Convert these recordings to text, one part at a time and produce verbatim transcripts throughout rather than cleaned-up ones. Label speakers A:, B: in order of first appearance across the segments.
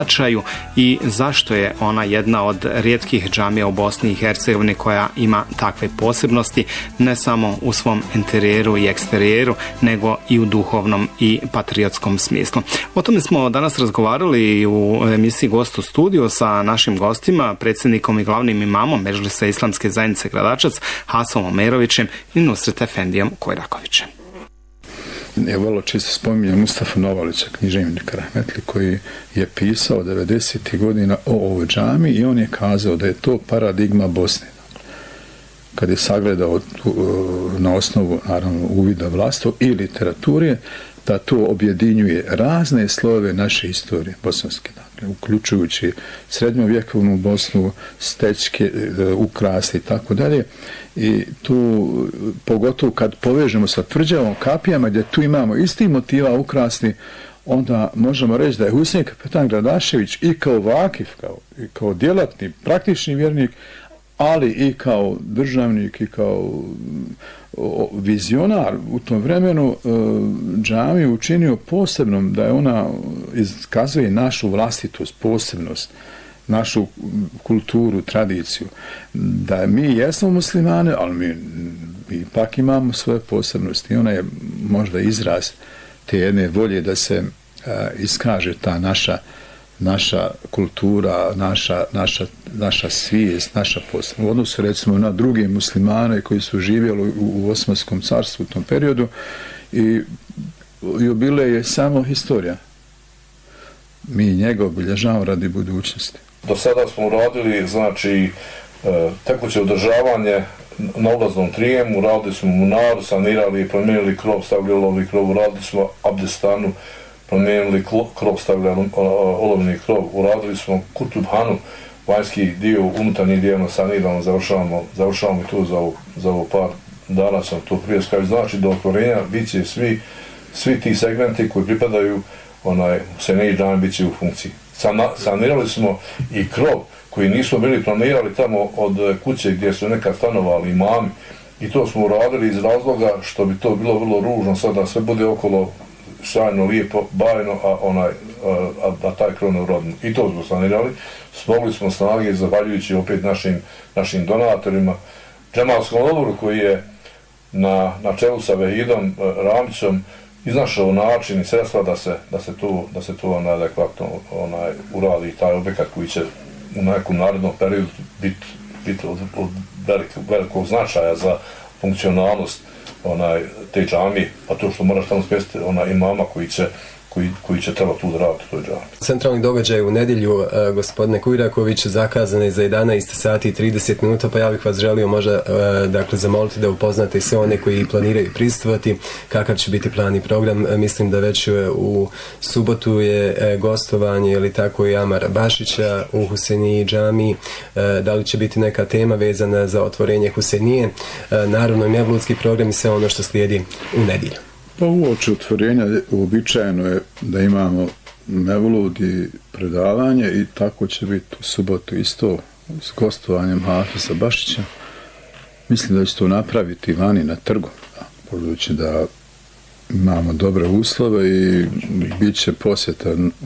A: značaju i zašto je ona jedna od rijetkih džamija u Bosni i Hercegovini koja ima takve posebnosti, ne samo u svom interijeru i eksterijeru, nego i u duhovnom i patriotskom smislu. O tome smo danas razgovarali u emisiji Gost u studiju sa našim gostima, predsjednikom i glavnim imamom Medžlisa Islamske zajednice Gradačac Hasom Omerovićem i Nusret Efendijom Kojrakovićem.
B: Ja vrlo često spominjem Mustafa Novalića, književnika rahmetli, koji je pisao devedesetih godina o ovoj džami i on je kazao da je to paradigma Bosne. Kad je sagledao na osnovu, naravno, uvida vlastog i literature, da to objedinjuje razne slojeve naše istorije bosanske, dakle, uključujući srednjovjekovnu Bosnu, stečke, ukrasti i tako dalje. I tu, pogotovo kad povežemo sa tvrđavom kapijama, gdje tu imamo isti motiva ukrasti, onda možemo reći da je Husein Kapetan Gradašević i kao vakif, kao, i kao djelatni, praktični vjernik, ali i kao državnik i kao vizionar u tom vremenu džamiju učinio posebnom, da je ona iskazuje našu vlastitost, posebnost, našu kulturu, tradiciju. Da mi jesmo muslimani, ali mi, mi ipak imamo svoje posebnosti i ona je možda izraz te jedne volje da se a, iskaže ta naša naša kultura, naša, naša, naša svijest, naša posebnost. U odnosu recimo na druge muslimane koji su živjeli u, u Osmanskom carstvu u tom periodu i jubilej je samo historija. Mi njega obilježavamo radi budućnosti.
C: Do sada smo uradili, znači, tekuće održavanje na ulaznom trijemu, radili smo munaru, sanirali, promijenili krov, stavili olovni krov, uradili smo abdestanu, promijenili krov, stavili olovni krov, uradili smo Kutubhanu, vanjski dio, unutarnji dio sanirano, završavamo, završavamo i tu za ovo, za ovo par dana sam to prije skavio. Znači, do otvorenja bit će svi, svi ti segmenti koji pripadaju onaj Huseini džami bit će u funkciji. Sanirali smo i krov koji nismo bili planirali tamo od kuće gdje su nekad stanovali imami i to smo uradili iz razloga što bi to bilo vrlo ružno sada sve bude okolo sjajno, lijepo, bajno, a, onaj, a, a taj krov ne urodno. I to smo sanirali. Smogli smo snage, zahvaljujući opet našim, našim donatorima, Džemalskom odboru koji je na, na čelu sa Vehidom Ramićom iznašao način i sredstva da se, da se tu, da se tu onaj, adekvatno onaj, uradi taj objekat koji će u nekom narednom periodu biti bit od, od velikog, velikog značaja za funkcionalnost onaj, te džamije, pa to što moraš tamo spjesti onaj imama koji će, koji, koji će treba tu da raditi u toj džamiji.
D: Centralni događaj u nedjelju, uh, gospodine Kujraković, zakazan je za jedanaest sati i trideset minuta, pa ja bih vas želio možda uh, dakle, zamoliti da upoznate sve one koji planiraju prisustvovati, kakav će biti plan i program. Uh, mislim da već uh, u subotu je uh, gostovanje ili tako i Amara Bašića u Huseiniji džamiji. Uh, da li će biti neka tema vezana za otvorenje Huseinije? Uh, naravno i mevludski program i sve ono što slijedi u nedjelju.
B: Pa uoči otvorenja uobičajeno je da imamo mevlud i predavanje i tako će biti u subotu isto s gostovanjem Hafiza Bašića. Mislim da će to napraviti vani na trgu, budući da imamo dobre uslove i bit će posjeta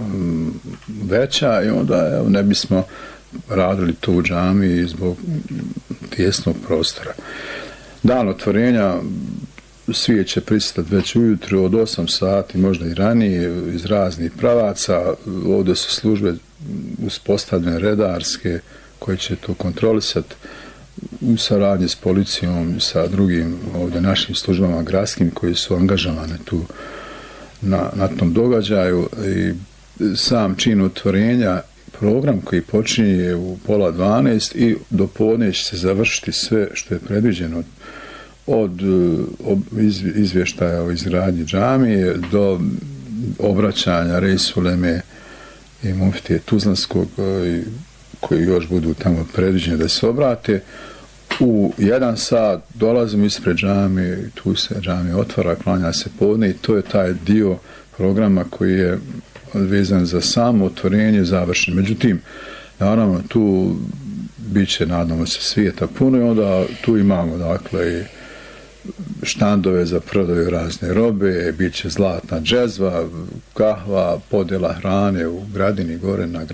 B: veća i onda evo, ne bismo radili to u džamiji zbog tijesnog prostora. Dan otvorenja svi će pristati već ujutro od osam sati, možda i ranije, iz raznih pravaca. Ovdje su službe uspostavljene redarske koje će to kontrolisati u saradnji s policijom i sa drugim ovdje našim službama gradskim koji su angažovane tu na, na tom događaju. I sam čin otvorenja, program koji počinje u pola dvanaest i do podne će se završiti sve što je predviđeno od izvještaja o izgradnji džamije do obraćanja Rejsuleme i muftije Tuzlanskog koji još budu tamo predviđeni da se obrate. U jedan sat dolazimo ispred džamije, tu se džamija otvara, klanja se podne i to je taj dio programa koji je vezan za samo otvorenje završen. Međutim, naravno tu bit će, nadamo se, svijeta puno i onda tu imamo dakle i štandove za prodaju razne robe, bit će zlatna džezva, kahva, podjela hrane u gradini gore na